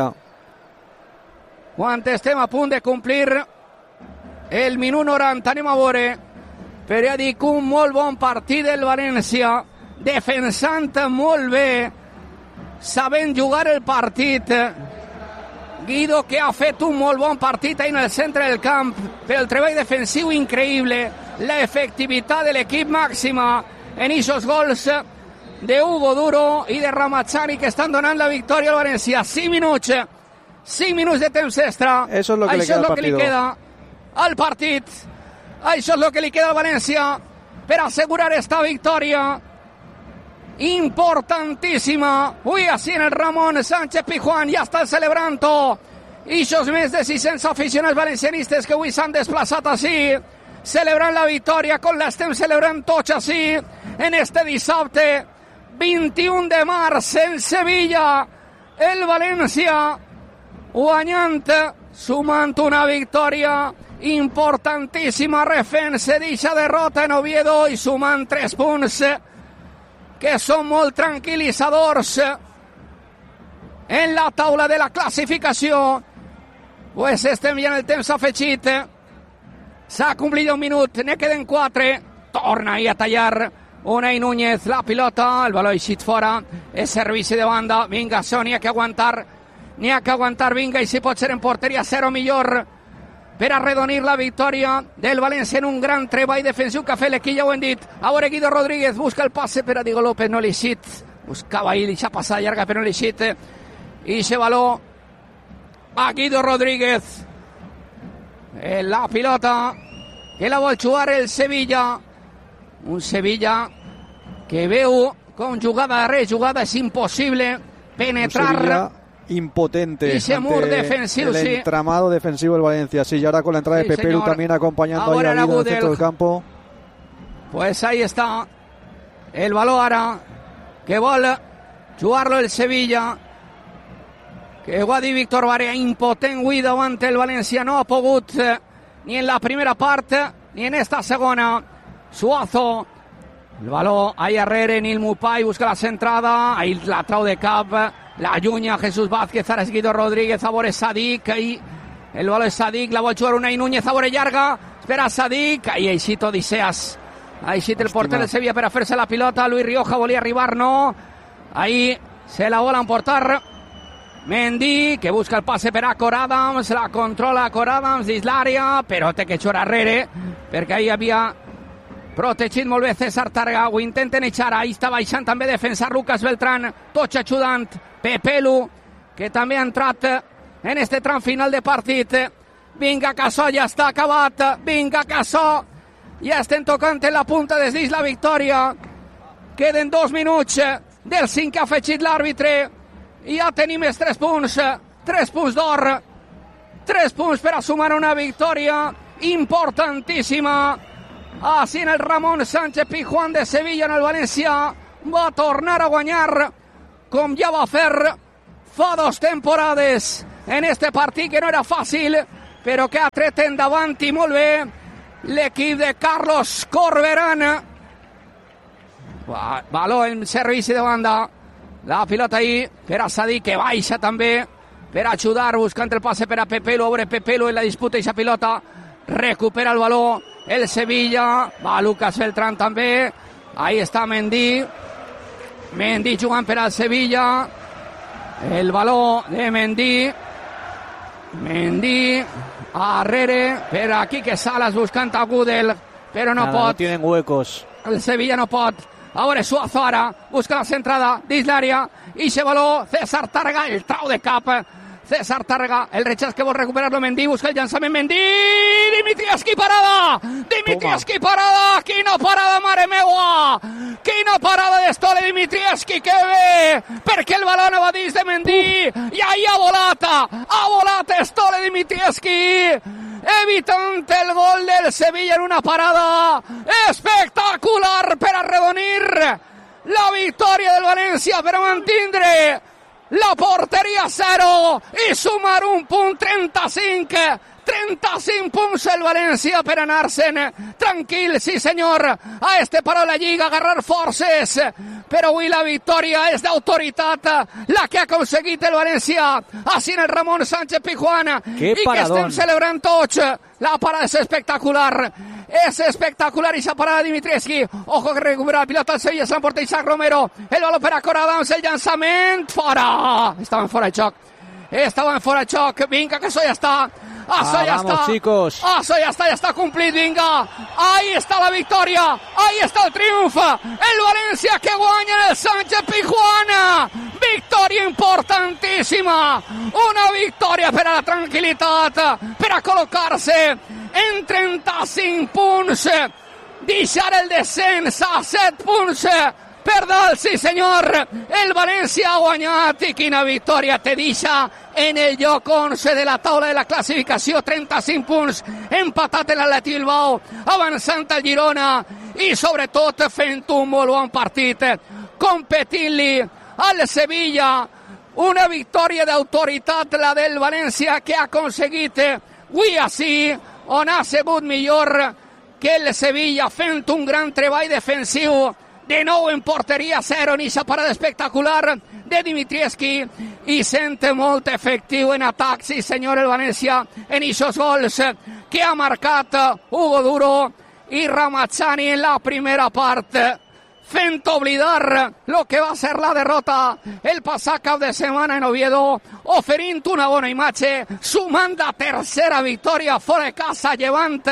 quan estem a punt de complir el minut 90, anem a veure, però ja dic, un molt bon partit del València, defensant molt bé, sabent jugar el partit. Guido, que ha fet un molt bon partit ahí en el centre del camp, pel treball defensiu increïble, la efectivitat de l'equip màxima en aquests gols de Hugo Duro i de Ramazzani, que estan donant la victòria al València. 5 minuts de temps extra. Eso es lo que això és el que li queda al partit. Això és el que li queda al València per assegurar esta victòria importantíssima. Avui així en el Ramon Sánchez Pizjuán ja estan celebrant-ho. I els més de 600 aficionats valencianistes que avui s'han desplaçat així, celebrant la victòria, com l'estem celebrant tots així en este dissabte 21 de març en Sevilla. El València guanyant, sumant una victòria importantíssima, refent-se d'eixa derrota en Oviedo i sumant 3 punts que són molt tranquil·litzadors en la taula de la classificació. Pues estem ja en el temps afegit. S'ha complit un minut, ne queden 4. Torna ahí a tallar Unai Núñez la pilota, el baló eixit fora, és servici de banda. Vinga, això n'hi ha que aguantar, vinga, i si pot ser en porteria 0 millor per arredonir la victòria del València en un gran treball defensiu que ha fet l'equip, ja ho hem dit. A veure, Guido Rodríguez busca el passe per a Diego López, no l'eixit, buscava ahí l'eixa passada llarga però no l'eixit, i se baló a Guido Rodríguez. La pilota que la vol jugar el Sevilla, un Sevilla que veu com jugada darrere jugada és impossible penetrar. Impotente ese mur defensivo, el entramado defensivo del Valencia. Sí, y ahora con la entrada de Pepe Lu también acompañando ahí a Guido en el centro del campo. Pues ahí está el baló ara que vol jugar-lo el Sevilla, que ho ha dit Víctor Barea, impotent avui davant el València, no ha pogut ni en la primera part ni en esta segona. Suazo, el baló ahí arrere, Nil Mupai busca la centrada, ahí la trau de cap, la llunya Jesús Vázquez, ara és Guido Rodríguez, a veure Sadik, ahí el baló és Sadik, la vol jugar Unai Núñez, a veure llarga, espera Sadik, ahí eixit Odiseas, ahí eixit el porter del Sevilla per a fer-se la pilota, Luis Rioja volia arribar, no, ahí se la vol emportar Mendy, que busca el passe per a Cor Adams, la controla Cor Adams dins l'àrea, però té que jugar arrere, perquè ahí havia protegit molt bé César Targa, ho intenten echar, ahí està baixant també defensar Lucas Beltrán, tots ajudant Pepe Lu, que també ha entrat en este tram final de partit. Vinga, Cassó, ja està acabat, vinga, Cassó, ja estem tocant en la punta des dins la victòria, queden 2 minuts del 5 que ha afegit l'àrbitre i ja tenim els 3 punts d'or, 3 punts per a sumar una victòria importantíssima Així en el Ramon Sánchez Pizjuán de Sevilla, en el València va tornar a guanyar com ja va fer fa 2 temporades en este partit, que no era fàcil, però que ha tret endavant i molt bé l'equip de Carlos Corberán. Baló en servici de banda, la pilota ahí per a Sadik, que baixa també per ajudar, buscant el passe per a Pepelu. Obre Pepelu en la disputa i esa pilota recupera el baló el Sevilla, va Lucas Beltrán també, ahí està Mendy jugant per al Sevilla, el baló de Mendy arrere per a Quique Salas buscant a Gudel, però no pot. No tienen huecos. El Sevilla no pot. Ahora Suazo ara busca la centrada dins l'àrea i se baló César Tàrrega, el trau de cap César Tàrrega, el rechaç que vol recuperar-lo Mendy, busca el llançament Mendy, Dimitrievski parada, parada, quina parada, mare meua, quina parada d'Estole Dimitrievski, que bé, perquè el baló no va dins de Mendy i ahí ha volat Estole Dimitrievski, evitant el gol del Sevilla en una parada espectacular per arredonir la victòria del València, per a mantindre la porteria 0 i sumar un punt, 35 punts el València per anar-se'n tranquil, sí senyor, a este paró la Lliga, agarrar forces, però avui la victòria és d'autoritat, la que ha aconseguit el València, així en el Ramon Sánchez Pizjuán, i que estem celebrant tots. La parada és espectacular. Es espectacular esa parada de Dimitrievski. Ojo que recupera la pilota el Sevilla, se l'emporta Isaac Romero. El baló per a Cor Adams, el llançament fora. Estaven fora de xoc. Vinga, que això ja està. Vamos, chicos. Això ja està complit, vinga. Ahí está la victòria. Ahí está el triomf. El València que guanya en el Sánchez Pizjuán. Victòria importantíssima. Una victòria per a la tranquil·litat, per a col·locar-se en 35 punts, deixar el descens a 7 punts per dalt, sí senyor. El València ha guanyat i quina victòria te deixa en el lloc 11 de la taula de la classificació, 35 punts, empatat en l'Atlètic Bilbao, avançant al Girona i sobretot fent un molt bon partit, competint-li al Sevilla. Una victòria d'autoritat, la del València, que ha aconseguit avui així, on ha sigut millor que el Sevilla, fent un gran treball defensiu, de nou en porteria 0, ni esa parada espectacular de Dimitrievski, i sent molt efectiu en atac, sí senyor, el València, en aquests gols que ha marcat Hugo Duro i Ramazzani en la primera part, fent oblidar lo que va ser la derrota el passat cap de setmana en Oviedo, oferint una bona imatge, sumant la tercera victòria fora de casa, llevant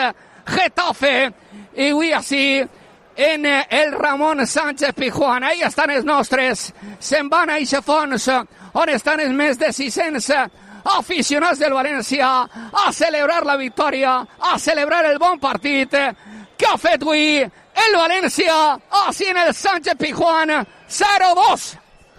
Getafe, i avui així en el Ramon Sánchez Pizjuán. Ahí estan els nostres, se'n van a aquest fons on estan els més de 600 aficionats del València a celebrar la victòria, a celebrar el bon partit que ha fet avui el València, así en el Sánchez Pizjuán, 0-2.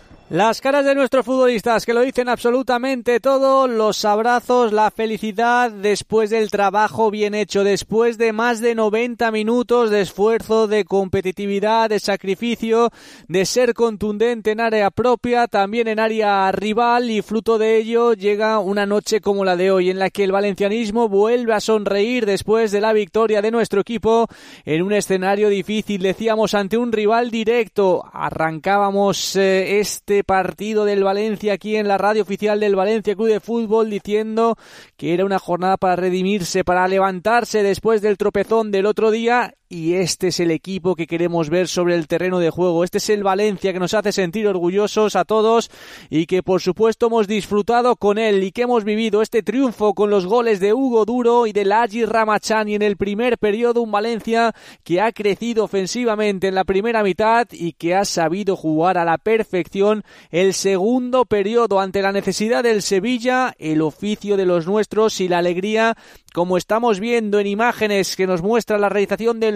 Las caras de nuestros futbolistas que lo dicen absolutamente todo, los abrazos, la felicidad después del trabajo bien hecho, después de más de 90 minutos de esfuerzo, de competitividad, de sacrificio, de ser contundente en área propia, también en área rival, y fruto de ello llega una noche como la de hoy en la que el valencianismo vuelve a sonreír después de la victoria de nuestro equipo en un escenario difícil, decíamos, ante un rival directo. Arrancábamos este partido del Valencia aquí en la radio oficial del Valencia Club de Fútbol diciendo que era una jornada para redimirse, para levantarse después del tropezón del otro día, y este es el equipo que queremos ver sobre el terreno de juego. Este es el Valencia que nos hace sentir orgullosos a todos y que por supuesto hemos disfrutado con él y que hemos vivido este triunfo con los goles de Hugo Duro y de Lagi Ramazzani en el primer periodo. Un Valencia que ha crecido ofensivamente en la primera mitad y que ha sabido jugar a la perfección el segundo periodo ante la necesidad del Sevilla, el oficio de los nuestros y la alegría, como estamos viendo en imágenes que nos muestra la realización del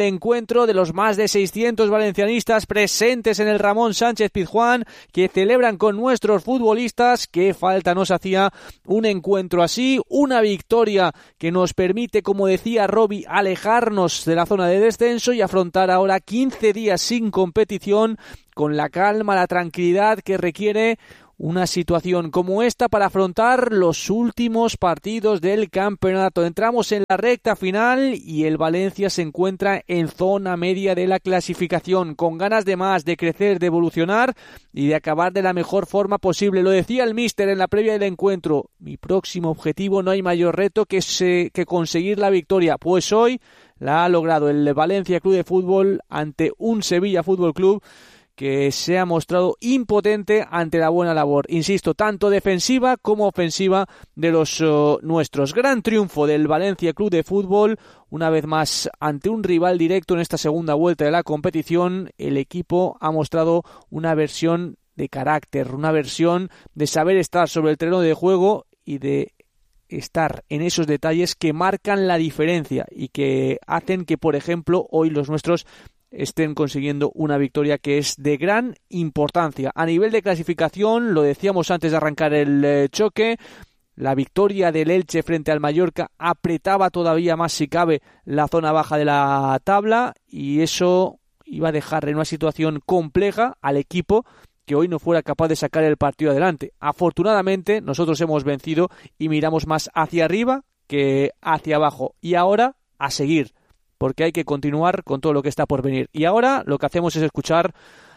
encuentro de los más de 600 valencianistas presentes en el Ramón Sánchez Pizjuán, que celebran con nuestros futbolistas. Qué falta nos hacía un encuentro así, una victoria que nos permite, como decía Robbie, alejarnos de la zona de descenso y afrontar ahora 15 días sin competición con la calma, la tranquilidad que requiere una situación como esta para afrontar los últimos partidos del campeonato. Entramos en la recta final y el Valencia se encuentra en zona media de la clasificación, con ganas de más, de crecer, de evolucionar y de acabar de la mejor forma posible. Lo decía el míster en la previa del encuentro: mi próximo objetivo, no hay mayor reto que conseguir la victoria. Pues hoy la ha logrado el Valencia Club de Fútbol ante un Sevilla Fútbol Club que se ha mostrado impotente ante la buena labor, insisto, tanto defensiva como ofensiva de los nuestros. Gran triunfo del Valencia Club de Fútbol, una vez más ante un rival directo en esta segunda vuelta de la competición. El equipo ha mostrado una versión de carácter, una versión de saber estar sobre el terreno de juego y de estar en esos detalles que marcan la diferencia y que hacen que, por ejemplo, hoy los nuestros estén consiguiendo una victoria que es de gran importancia. A nivel de clasificación, lo decíamos antes de arrancar el choque, la victoria del Elche frente al Mallorca apretaba todavía más, si cabe, la zona baja de la tabla, y eso iba a dejar en una situación compleja al equipo que hoy no fuera capaz de sacar el partido adelante. Afortunadamente, nosotros hemos vencido y miramos más hacia arriba que hacia abajo. Y ahora, a seguir, porque hay que continuar con todo lo que está por venir. Y ahora lo que hacemos es escuchar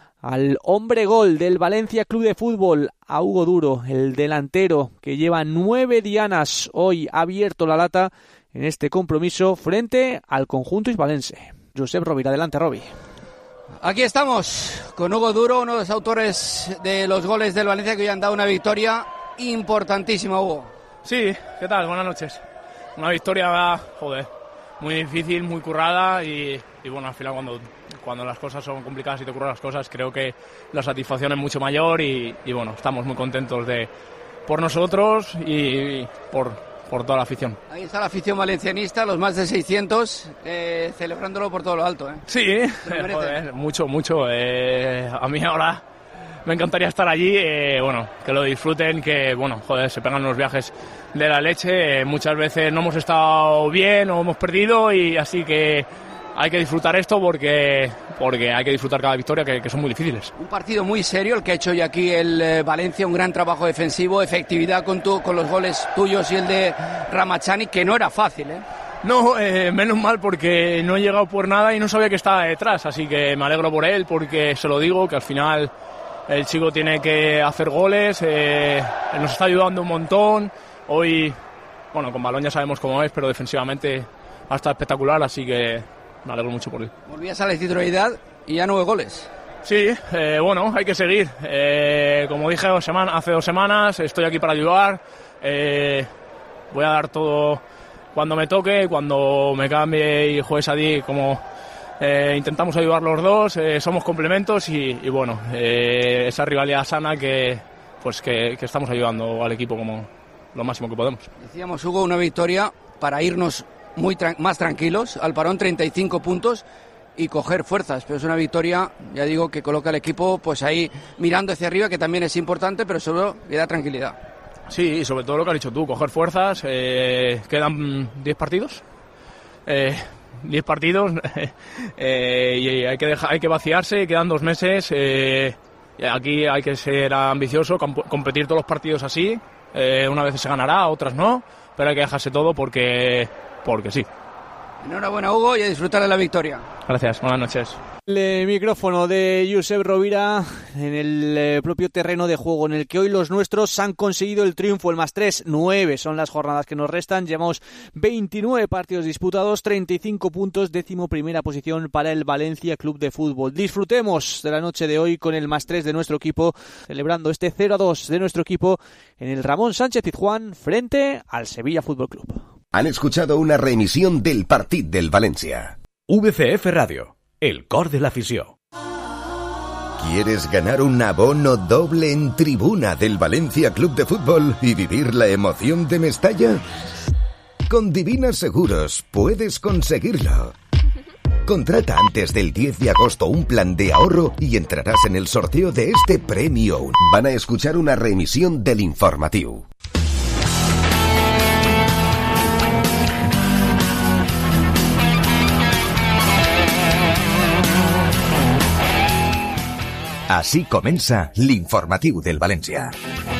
al hombre gol del Valencia Club de Fútbol, a Hugo Duro, el delantero que lleva 9 dianas hoy, ha abierto la lata en este compromiso frente al conjunto hispalense. Josep Rovira, adelante, Robi. Aquí estamos con Hugo Duro, uno de los autores de los goles del Valencia, que hoy han dado una victoria importantísima, Hugo. Sí, ¿qué tal? Buenas noches. Una victoria, muy difícil, muy currada y bueno, al final cuando las cosas son complicadas y te curran las cosas, creo que la satisfacción es mucho mayor y bueno, estamos muy contentos por nosotros y por toda la afición. Ahí está la afición valencianista, los más de 600, celebrándolo por todo lo alto. Sí, mucho. A mí ahora me encantaría estar allí, que lo disfruten, que se pegan unos viajes de la leche. Muchas veces no hemos estado bien o hemos perdido, y así que hay que disfrutar esto porque hay que disfrutar cada victoria, que son muy difíciles. Un partido muy serio el que ha hecho hoy aquí el Valencia, un gran trabajo defensivo, efectividad con los goles tuyos y el de Ramachani, que no era fácil, No, menos mal, porque no he llegado por nada y no sabía que estaba detrás, así que me alegro por él, porque se lo digo, que al final el chico tiene que hacer goles, nos está ayudando un montón. Hoy, con balón ya sabemos cómo es, pero defensivamente ha estado espectacular, así que me alegro mucho por él. Volvías a la titularidad y ya 9 goles. Sí, hay que seguir. Como dije hace 2 semanas, estoy aquí para ayudar. Voy a dar todo cuando me toque, cuando me cambie y juegue Sadí, como intentamos ayudar los dos, somos complementos y esa rivalidad sana que estamos ayudando al equipo como lo máximo que podemos. Decíamos, Hugo, una victoria para irnos más tranquilos al parón, 35 puntos y coger fuerzas, pero es una victoria, ya digo, que coloca al equipo pues ahí mirando hacia arriba, que también es importante, pero sobre todo le da tranquilidad. Sí, y sobre todo lo que has dicho tú, coger fuerzas. Quedan 10 partidos. 10 partidos y hay que vaciarse, quedan 2 meses. Aquí hay que ser ambicioso, competir todos los partidos así. Una vez se ganará, otras no, pero hay que dejarse todo porque sí. Enhorabuena, Hugo, y a disfrutar de la victoria. Gracias, buenas noches. El micrófono de Josep Rovira en el propio terreno de juego en el que hoy los nuestros han conseguido el triunfo, el +3, 9 son las jornadas que nos restan, llevamos 29 partidos disputados, 35 puntos, 11ª posición para el Valencia Club de Fútbol. Disfrutemos de la noche de hoy con el +3 de nuestro equipo, celebrando este 0-2 de nuestro equipo en el Ramón Sánchez Pizjuán frente al Sevilla Fútbol Club. Han escuchado una reemisión del Partit del València. VCF Radio, el cor de l'afició. ¿Quieres ganar un abono doble en tribuna del Valencia Club de Fútbol y vivir la emoción de Mestalla? Con Divina Seguros puedes conseguirlo. Contrata antes del 10 de agosto un plan de ahorro y entrarás en el sorteo de este premio. Van a escuchar una reemisión del informativo. Així comença l'informatiu del València.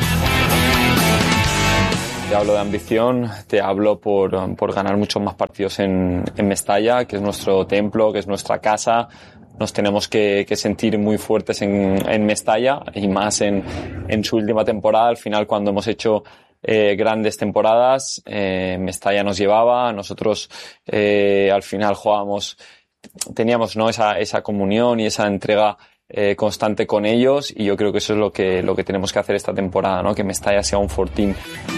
Te hablo de ambición, te hablo por ganar muchos más partidos en Mestalla, que es nuestro templo, que es nuestra casa. Nos tenemos que sentir muy fuertes en Mestalla y más en su última temporada. Al final, cuando hemos hecho grandes temporadas, Mestalla nos llevaba, nosotros al final teníamos, ¿no?, esa comunión y esa entrega constante con ellos, y yo creo que eso es lo que tenemos que hacer esta temporada, ¿no? Que Mestalla sea un fortín.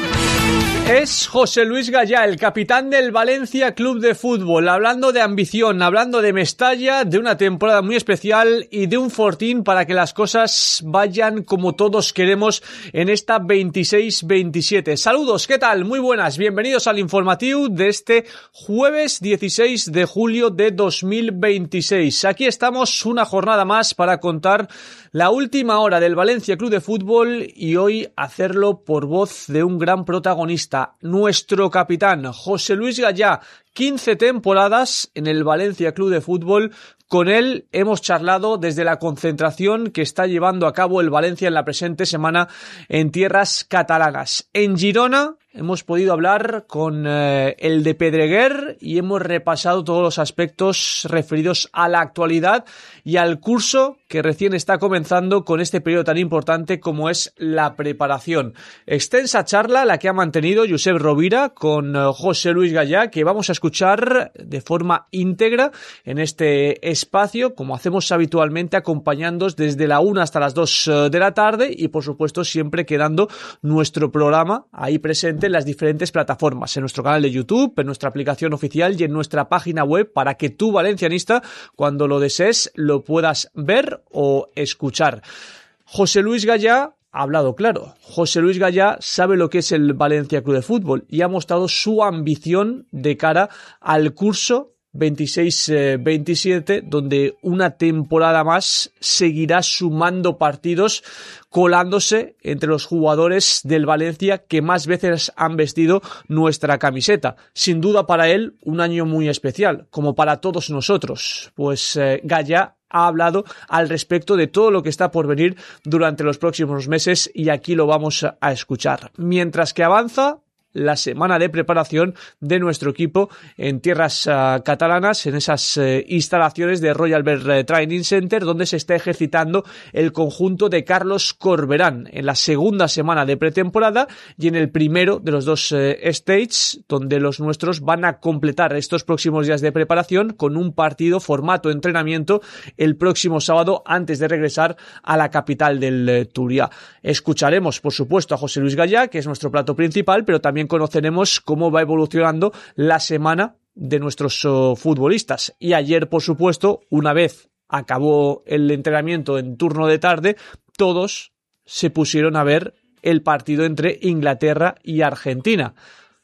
Es José Luis Gallá, el capitán del Valencia Club de Fútbol, hablando de ambición, hablando de Mestalla, de una temporada muy especial y de un fortín para que las cosas vayan como todos queremos en esta 26-27. Saludos, ¿qué tal? Muy buenas, bienvenidos al informativo de este jueves 16 de julio de 2026. Aquí estamos una jornada más para contar la última hora del Valencia Club de Fútbol y hoy hacerlo por voz de un gran protagonista, nuestro capitán, José Luis Gallá. 15 temporadas en el Valencia Club de Fútbol. Con él hemos charlado desde la concentración que está llevando a cabo el Valencia en la presente semana en tierras catalanas. En Girona hemos podido hablar con el de Pedreguer y hemos repasado todos los aspectos referidos a la actualidad y al curso que recién está comenzando con este periodo tan importante como es la preparación. Extensa charla la que ha mantenido Josep Rovira con José Luis Gallá, que vamos a escuchar de forma íntegra en este espacio, como hacemos habitualmente, acompañándoos desde la 1 hasta las 2 de la tarde y por supuesto siempre quedando nuestro programa ahí presente en las diferentes plataformas, en nuestro canal de YouTube, en nuestra aplicación oficial y en nuestra página web, para que tú, valencianista, cuando lo desees, lo puedas ver o escuchar. José Luis Gallá ha hablado claro. José Luis Gallá sabe lo que es el Valencia Club de Fútbol y ha mostrado su ambición de cara al curso 26-27, donde una temporada más seguirá sumando partidos, colándose entre los jugadores del Valencia que más veces han vestido nuestra camiseta. Sin duda para él un año muy especial, como para todos nosotros, pues Gallá ha hablado al respecto de todo lo que está por venir durante los próximos meses y aquí lo vamos a escuchar. Mientras que avanza la semana de preparación de nuestro equipo en tierras catalanas, en esas instalaciones de Royal Albert Training Center, donde se está ejercitando el conjunto de Carlos Corberán en la segunda semana de pretemporada y en el primero de los dos stages, donde los nuestros van a completar estos próximos días de preparación con un partido formato entrenamiento el próximo sábado antes de regresar a la capital del Turia. Escucharemos, por supuesto, a José Luis Gallá, que es nuestro plato principal, pero también conoceremos cómo va evolucionando la semana de nuestros futbolistas. Y ayer, por supuesto, una vez acabó el entrenamiento en turno de tarde, todos se pusieron a ver el partido entre Inglaterra y Argentina.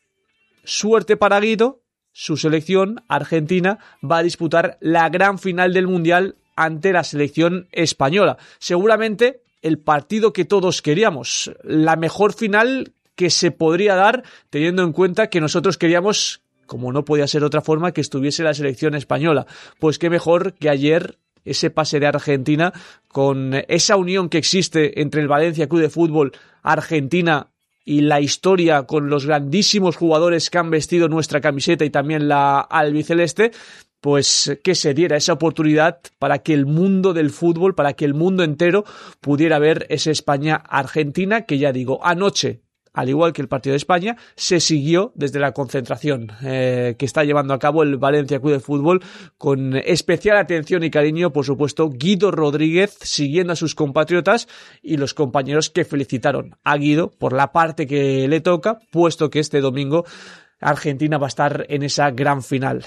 Suerte para Guido, su selección argentina va a disputar la gran final del Mundial ante la selección española. Seguramente el partido que todos queríamos, la mejor final que se podría dar, teniendo en cuenta que nosotros queríamos, como no podía ser de otra forma, que estuviese la selección española. Pues qué mejor que ayer ese pase de Argentina, con esa unión que existe entre el Valencia Club de Fútbol, Argentina y la historia con los grandísimos jugadores que han vestido nuestra camiseta y también la albiceleste, pues que se diera esa oportunidad para que el mundo del fútbol, para que el mundo entero pudiera ver esa España-Argentina, que ya digo, anoche, al igual que el partido de España, se siguió desde la concentración que está llevando a cabo el Valencia Club de Fútbol, con especial atención y cariño, por supuesto, Guido Rodríguez siguiendo a sus compatriotas y los compañeros que felicitaron a Guido por la parte que le toca, puesto que este domingo Argentina va a estar en esa gran final.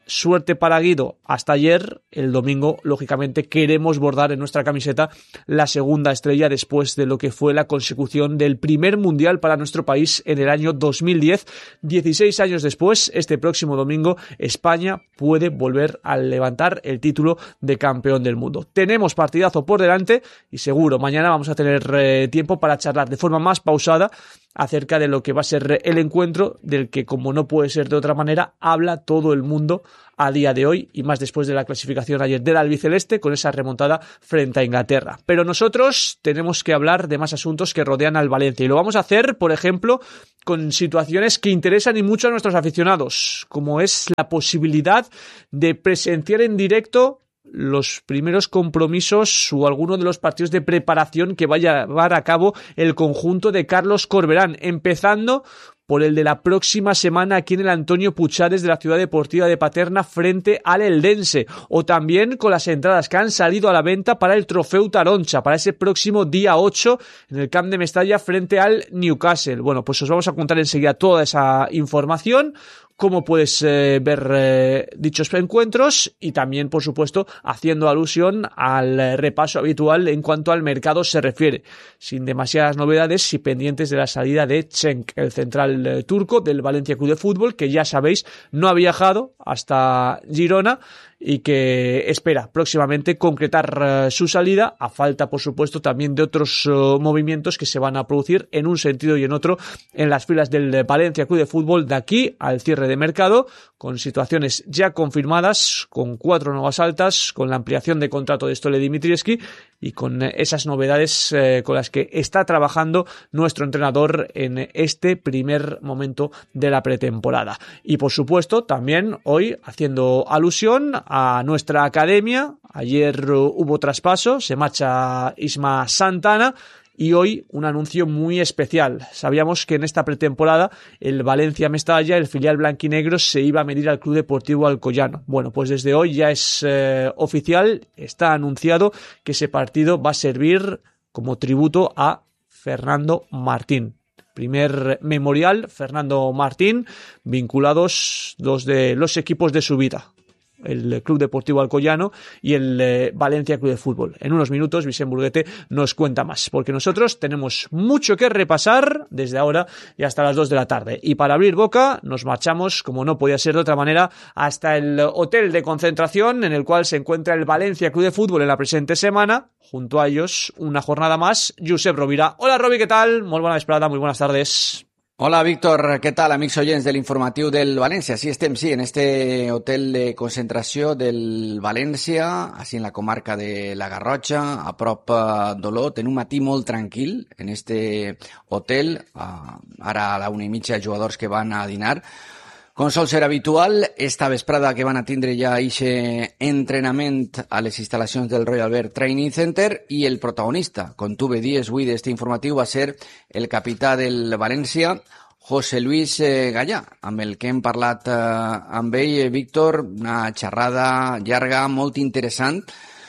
suerte para Guido hasta ayer. El domingo, lógicamente, queremos bordar en nuestra camiseta la segunda estrella después de lo que fue la consecución del primer mundial para nuestro país en el año 2010. 16 años después, este próximo domingo, España puede volver a levantar el título de campeón del mundo. Tenemos partidazo por delante y seguro mañana vamos a tener tiempo para charlar de forma más pausada acerca de lo que va a ser el encuentro del que, como no puede ser de otra manera, habla todo el mundo a día de hoy y más después de la clasificación ayer del albiceleste con esa remontada frente a Inglaterra. Pero nosotros tenemos que hablar de más asuntos que rodean al Valencia y lo vamos a hacer, por ejemplo, con situaciones que interesan y mucho a nuestros aficionados, como es la posibilidad de presenciar en directo los primeros compromisos o alguno de los partidos de preparación que vaya a llevar a cabo el conjunto de Carlos Corberán, empezando por el de la próxima semana aquí en el Antonio Puchades de la Ciudad Deportiva de Paterna frente al Eldense, o también con las entradas que han salido a la venta para el Trofeu Taroncha, para ese próximo día 8 en el Camp de Mestalla frente al Newcastle. Bueno, pues os vamos a contar enseguida toda esa información, cómo puedes ver dichos encuentros y también, por supuesto, haciendo alusión al repaso habitual en cuanto al mercado se refiere, sin demasiadas novedades y pendientes de la salida de Cenk, el central turco del Valencia Club de Fútbol, que ya sabéis no ha viajado hasta Girona y que espera próximamente concretar su salida, a falta, por supuesto, también de otros movimientos que se van a producir en un sentido y en otro en las filas del Valencia Club de Fútbol de aquí al cierre de mercado, con situaciones ya confirmadas, con 4 nuevas altas, con la ampliación de contrato de Stole Dimitrievski y con esas novedades con las que está trabajando nuestro entrenador en este primer momento de la pretemporada. Y por supuesto también hoy haciendo alusión a nuestra academia, ayer hubo traspaso, se marcha Isma Santana y hoy un anuncio muy especial. Sabíamos que en esta pretemporada el Valencia Mestalla, el filial blanquinegro, se iba a medir al Club Deportivo Alcoyano. Bueno, pues desde hoy ya es oficial, está anunciado que ese partido va a servir como tributo a Fernando Martín. Primer memorial, Fernando Martín, vinculados dos de los equipos de su vida, el Club Deportivo Alcoyano y el Valencia Club de Fútbol. En unos minutos Vicent Burguete nos cuenta más, porque nosotros tenemos mucho que repasar desde ahora y hasta las 2 de la tarde. Y para abrir boca nos marchamos, como no podía ser de otra manera, hasta el hotel de concentración en el cual se encuentra el Valencia Club de Fútbol en la presente semana. Junto a ellos, una jornada más, Josep Rovira. Hola, Robi, ¿qué tal? Muy buena vesprada, muy buenas tardes. Hola, Víctor, què tal, amics oients de l'informatiu del València? Sí, estem, en este hotel de concentració del València, així en la comarca de la Garrotxa, a prop d'Olot, en un matí molt tranquil, en este hotel. Ara a la 1:30 els jugadors que van a dinar. Com sol ser habitual, esta vesprada que van a tindre ja eixe entrenament a les instal·lacions del Royal Albert Training Center, i el protagonista, com tu bé dies avui d'este informatiu, va ser el capità del València, José Luis Gallà, amb el que hem parlat amb ell, Víctor, una xerrada llarga, molt interessant,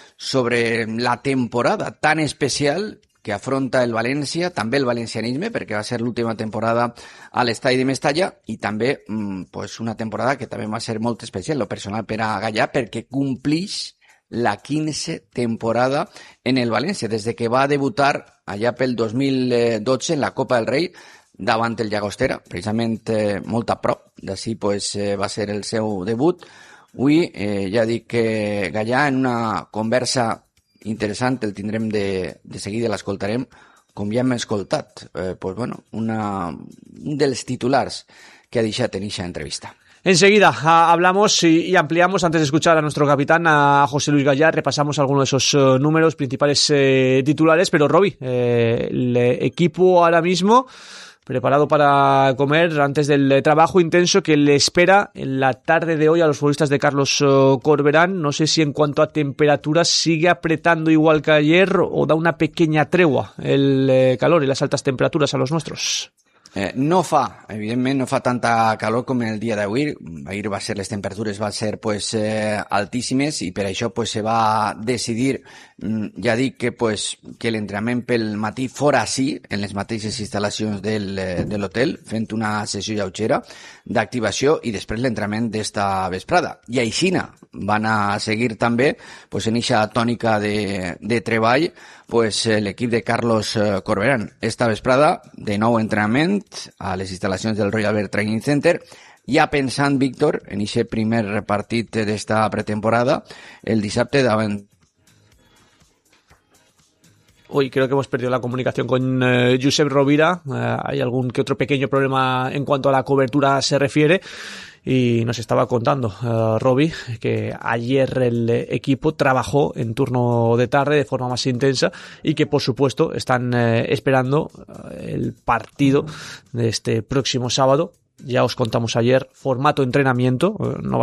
sobre la temporada tan especial que afronta el València, també el valencianisme, perquè va ser l'última temporada a l'estadi de Mestalla, i també pues una temporada que també va ser molt especial, lo personal per a Gallà, perquè complix la 15 temporada en el València, des de que va debutar allà pel 2012 en la Copa del Rei davant el Llagostera, precisament molt a prop, d'ací pues, va ser el seu debut. Avui ja dic que Gallà, en una conversa interessant, el tindrem de seguida, l'escoltarem, com ja hem escoltat, pues bueno, un dels titulars que ha deixat en esta entrevista. Enseguida hablamos y ampliamos, antes de escuchar a nuestro capitán, a José Luis Gallà, repasamos algunos de esos números principales titulares, pero Robi, el equipo ahora mismo preparado para comer antes del trabajo intenso que le espera en la tarde de hoy a los futbolistas de Carlos Corberán. No sé si en cuanto a temperaturas sigue apretando igual que ayer o da una pequeña tregua el calor y las altas temperaturas a los nuestros. No fa, evidentment no fa tanta calor com el dia d'avui. Ahir les temperatures van ser pues altíssimes, i per això pues se va decidir Ja dic que l'entrenament pel matí fora així, en les mateixes instal·lacions de l'hotel, fent una sessió lleugera d'activació i després l'entrenament d'esta vesprada. I aixina van a seguir també en eixa tònica de treball l'equip de Carlos Corberán. Esta vesprada, de nou entrenament a les instal·lacions del Royal Albert Training Center, ja pensant, Víctor, en aquest primer partit d'esta pretemporada, el dissabte davant. Hoy creo que hemos perdido la comunicación con Josep Rovira. Hay algún que otro pequeño problema en cuanto a la cobertura se refiere. Y nos estaba contando Robbie que ayer el equipo trabajó en turno de tarde de forma más intensa y que por supuesto están esperando el partido de este próximo sábado. Ya os contamos ayer, formato entrenamiento, no va